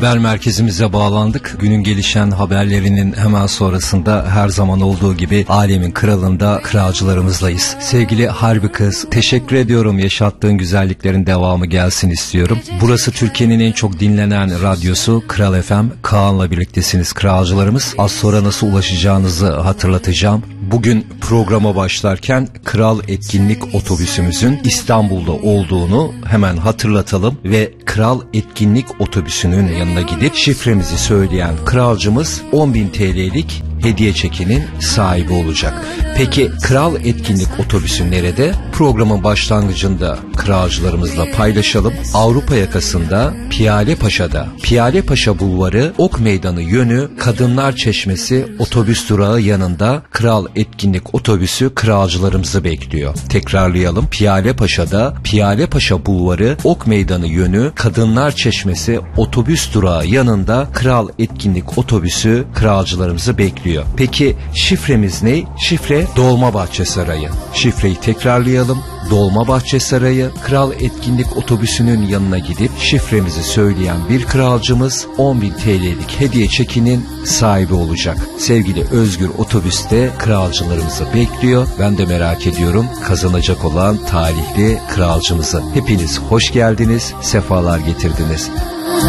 Haber merkezimize bağlandık. Günün gelişen haberlerinin hemen sonrasında her zaman olduğu gibi alemin kralında kralcılarımızdayız. Sevgili Harbi Kız, teşekkür ediyorum. Yaşattığın güzelliklerin devamı gelsin istiyorum. Burası Türkiye'nin en çok dinlenen radyosu Kral FM. Kaan'la birliktesiniz kralcılarımız. Az sonra nasıl ulaşacağınızı hatırlatacağım. Bugün programa başlarken Kral Etkinlik Otobüsümüzün İstanbul'da olduğunu hemen hatırlatalım ve Kral Etkinlik Otobüsü'nün yanına gidip şifremizi söyleyen kralcımız 10.000 TL'lik hediye çekinin sahibi olacak. Peki Kral Etkinlik Otobüsü nerede? Programın başlangıcında kralcılarımızla paylaşalım. Avrupa yakasında Piyalepaşa'da. Piyalepaşa Bulvarı, Ok Meydanı yönü, Kadınlar Çeşmesi otobüs durağı yanında Kral Etkinlik Otobüsü kralcılarımızı bekliyor. Tekrarlayalım. Piyalepaşa'da Piyalepaşa Bulvarı, Ok Meydanı yönü, Kadınlar Çeşmesi otobüs durağı yanında Kral Etkinlik Otobüsü kralcılarımızı bekliyor. Peki şifremiz ne? Şifre Dolmabahçe Sarayı. Şifreyi tekrarlayalım. Dolmabahçe Sarayı. Kral Etkinlik Otobüsü'nün yanına gidip şifremizi söyleyen bir kralcımız 10.000 TL'lik hediye çekinin sahibi olacak. Sevgili Özgür Otobüs'te kralcılarımızı bekliyor. Ben de merak ediyorum kazanacak olan talihli kralcımızı. Hepiniz hoş geldiniz, sefalar getirdiniz.